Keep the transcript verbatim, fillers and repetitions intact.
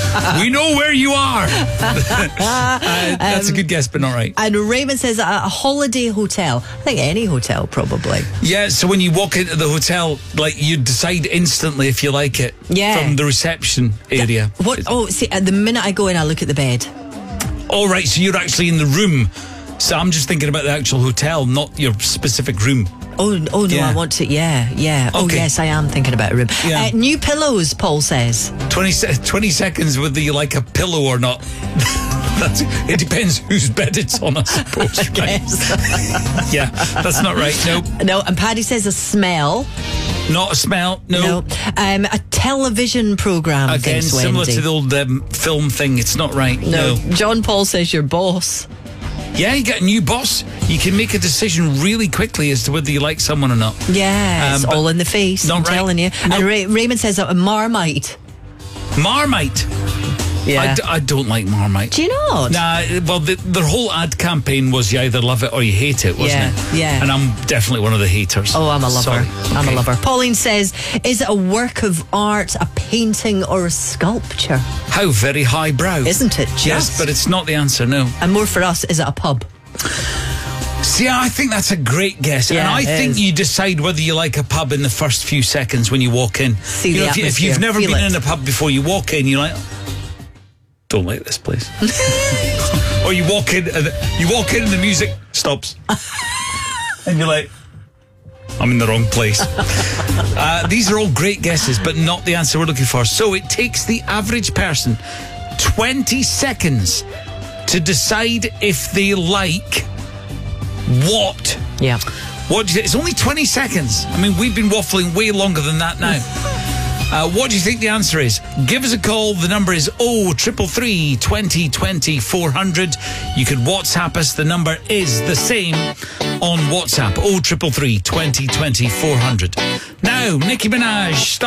We know where you are. uh, that's um, a good guess, but not right. And Raymond says a, a holiday hotel. I think any hotel, probably. Yeah, so when you walk into the hotel, like, you decide instantly if you like it. Yeah. From the reception area. What? Oh, see, at the minute I go in, I look at the bed. All right, so you're actually in the room. So I'm just thinking about the actual hotel, not your specific room. Oh, oh no, Yeah. I want to, yeah, yeah. Oh, Okay. yes, I am thinking about a room. Yeah. Uh, new pillows, Paul says. twenty, se- twenty seconds whether you like a pillow or not. That's, it depends whose bed it's on, I suppose. I right? guess. Yeah, that's not right. No. No, and Paddy says a smell. Not a smell. No. No. Um, a television programme. Again, thinks similar Wendy. to the old um, film thing. It's not right. No. No. John Paul says your boss. Yeah, you get a new boss. You can make a decision really quickly as to whether you like someone or not. Yeah, it's Um, but all in the face. not I'm right. telling you. No. And Ray- Raymond says a Marmite. Marmite. Yeah. I, d- I don't like Marmite. Do you not? Nah, well, the, their whole ad campaign was you either love it or you hate it, wasn't Yeah, it? yeah. And I'm definitely one of the haters. Oh, I'm a lover. Sorry. I'm Okay. a lover. Pauline says, is it a work of art, a painting or a sculpture? How very highbrow. Isn't it just? Yes, but it's not the answer, no. And more for us, is it a pub? See, I think that's a great guess. Yeah, and I it think is. you decide whether you like a pub in the first few seconds when you walk in. See you the know, if, you, if atmosphere, you've never feel been it. in a pub before, you walk in, you're like, don't like this place. Or you walk in and the, you walk in and the music stops. And you're like, I'm in the wrong place. uh, these are all great guesses, but not the answer we're looking for. So it takes the average person twenty seconds to decide if they like what. Yeah. What do you think? It's only twenty seconds. I mean, we've been waffling way longer than that now. uh, what do you think the answer is? Give us a call. The number is oh triple three twenty twenty four hundred. You could WhatsApp us. The number is the same on WhatsApp. oh triple three twenty twenty four hundred. Now, Nicki Minaj. Stop.